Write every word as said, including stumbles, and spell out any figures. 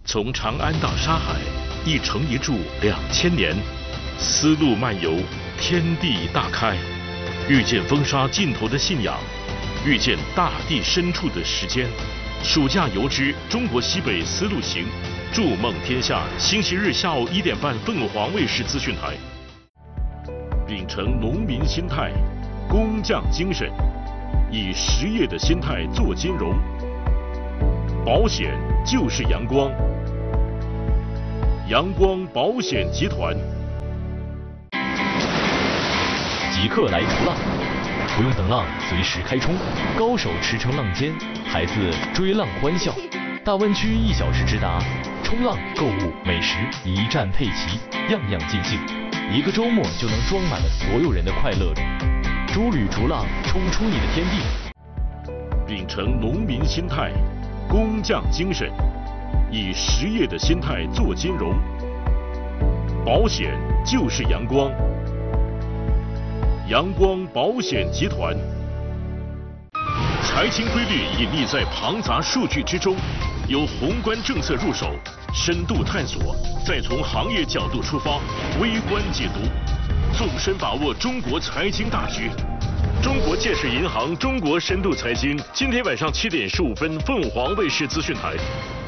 从长安到沙海，一城一筑两千年，丝路漫游，天地大开，遇见风沙尽头的信仰，遇见大地深处的时间。暑假游之中国西北丝路行，筑梦天下。星期日下午一点半，凤凰卫视资讯台。秉承农民心态，工匠精神，以实业的心态做金融。保险就是阳光，阳光保险集团。 即刻来除浪，不用等浪，随时开冲，高手驰骋浪尖，孩子追浪欢笑。大湾区一小时直达，冲浪、购物、美食一站配齐，样样尽兴。一个周末就能装满了所有人的快乐里。诸旅逐浪，冲出你的天地。 秉承农民心态，工匠精神，以实业的心态做金融。保险就是阳光，阳光保险集团。财经规律隐匿在庞杂数据之中，由宏观政策入手，深度探索，再从行业角度出发，微观解读，纵深把握中国财经大局。中国建设银行中国深度财经，今天晚上七点十五分，凤凰卫视资讯台。